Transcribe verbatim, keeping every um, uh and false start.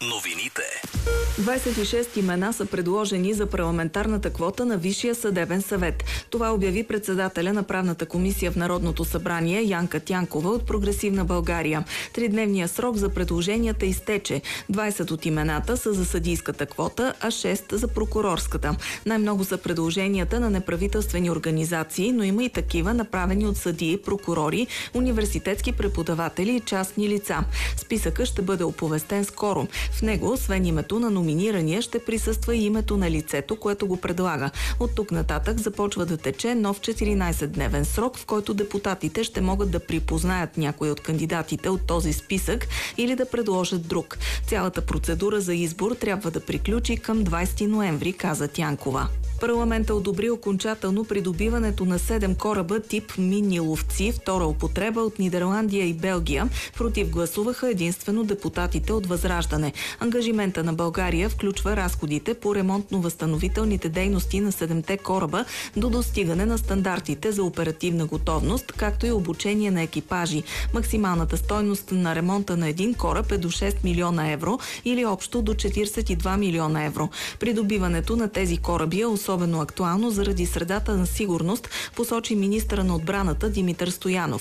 Новините. двадесет и шест имена са предложени за парламентарната квота на Висшия съдебен съвет. Това обяви председателя на правната комисия в Народното събрание Янка Тянкова от Прогресивна България. Тридневният срок за предложенията изтече. двадесет от имената са за съдийската квота, а шест за прокурорската. Най-много са предложенията на неправителствени организации, но има и такива направени от съдии, прокурори, университетски преподаватели и частни лица. Списъкът ще бъде оповестен скоро. В него, освен името на номинирания, ще присъства и името на лицето, което го предлага. От тук нататък започва да тече нов четиринадесетдневен срок, в който депутатите ще могат да припознаят някой от кандидатите от този списък или да предложат друг. Цялата процедура за избор трябва да приключи към двадесети ноември, каза Тянкова. Парламентът одобри окончателно придобиването на седем кораба тип мини ловци, втора употреба от Нидерландия и Белгия. Против гласуваха единствено депутатите от Възраждане. Ангажимента на България включва разходите по ремонтно-възстановителните дейности на седемте кораба до достигане на стандартите за оперативна готовност, както и обучение на екипажи. Максималната стойност на ремонта на един кораб е до шест милиона евро или общо до четиридесет и два милиона евро. Придобиването на тези кораби е особено актуално заради средата на сигурност, посочи министъра на отбраната Димитър Стоянов.